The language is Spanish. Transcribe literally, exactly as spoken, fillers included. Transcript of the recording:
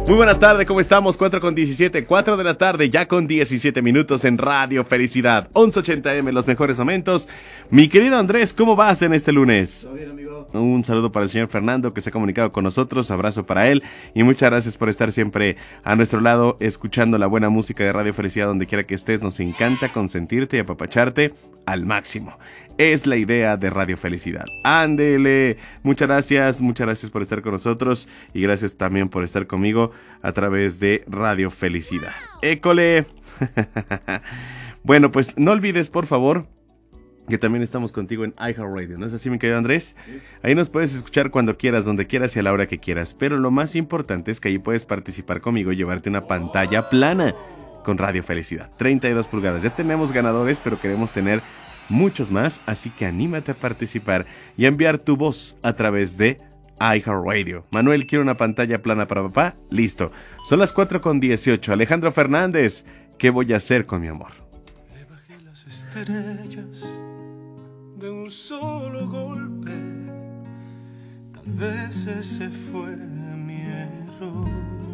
Muy buena tarde, ¿cómo estamos? cuatro con diecisiete, cuatro de la tarde, ya con diecisiete minutos en Radio Felicidad. once ochenta eme, los mejores momentos. Mi querido Andrés, ¿cómo vas en este lunes? Todo bien, amigo. Un saludo para el señor Fernando que se ha comunicado con nosotros, abrazo para él y muchas gracias por estar siempre a nuestro lado escuchando la buena música de Radio Felicidad donde quiera que estés. Nos encanta consentirte y apapacharte al máximo. Es la idea de Radio Felicidad. Ándele, muchas gracias, muchas gracias por estar con nosotros y gracias también por estar conmigo a través de Radio Felicidad. ¡École! Bueno, pues no olvides, por favor, que también estamos contigo en iHeartRadio, ¿no es así, mi querido Andrés? Sí. Ahí nos puedes escuchar cuando quieras, donde quieras y a la hora que quieras, pero lo más importante es que ahí puedes participar conmigo y llevarte una pantalla plana con Radio Felicidad, treinta y dos pulgadas. Ya tenemos ganadores, pero queremos tener muchos más, así que anímate a participar y a enviar tu voz a través de iHeartRadio. Manuel, quiero una pantalla plana para papá. Listo. Son las cuatro con dieciocho. Alejandro Fernández, ¿qué voy a hacer con mi amor? Le bajé las estrellas de un solo golpe. Tal vez ese fue mi error.